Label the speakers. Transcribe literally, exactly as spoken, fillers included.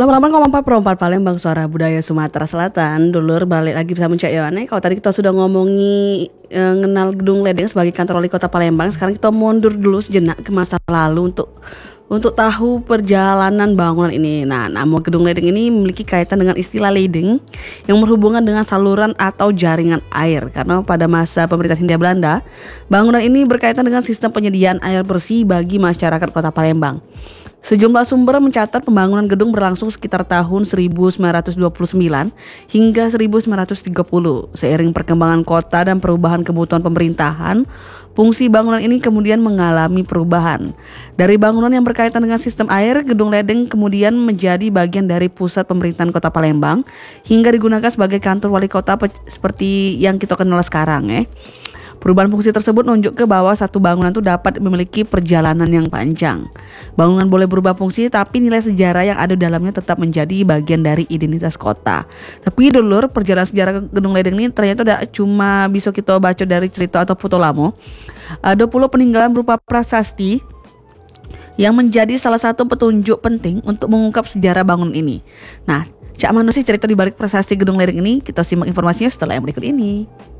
Speaker 1: Lama-lama ngomong perempat Palembang, suara budaya Sumatera Selatan. Dulur balik lagi bersama Cak Yohane. Kalau tadi kita sudah ngomongi e, ngenal Gedung Ledeng sebagai kantor wali kota Palembang, sekarang kita mundur dulu sejenak ke masa lalu untuk untuk tahu perjalanan bangunan ini. Nah, nama Gedung Ledeng ini memiliki kaitan dengan istilah ledeng yang berhubungan dengan saluran atau jaringan air. Karena pada masa pemerintahan Hindia Belanda, bangunan ini berkaitan dengan sistem penyediaan air bersih bagi masyarakat kota Palembang. Sejumlah sumber mencatat pembangunan gedung berlangsung sekitar tahun seribu sembilan ratus dua puluh sembilan hingga seribu sembilan ratus tiga puluh. Seiring perkembangan kota dan perubahan kebutuhan pemerintahan, fungsi bangunan ini kemudian mengalami perubahan. Dari bangunan yang berkaitan dengan sistem air, Gedung Ledeng kemudian menjadi bagian dari pusat pemerintahan kota Palembang hingga digunakan sebagai kantor wali kota seperti yang kita kenal sekarang. Eh. Perubahan fungsi tersebut menunjuk ke bahwa satu bangunan itu dapat memiliki perjalanan yang panjang. Bangunan boleh berubah fungsi, tapi nilai sejarah yang ada dalamnya tetap menjadi bagian dari identitas kota. Tapi dulur, perjalanan sejarah Gedung Ledeng ini ternyata tidak cuma bisa kita baca dari cerita atau foto lama. Ada pula peninggalan berupa prasasti yang menjadi salah satu petunjuk penting untuk mengungkap sejarah bangunan ini. Nah, cak mana sih cerita di balik prasasti Gedung Ledeng ini? Kita simak informasinya setelah yang berikut ini.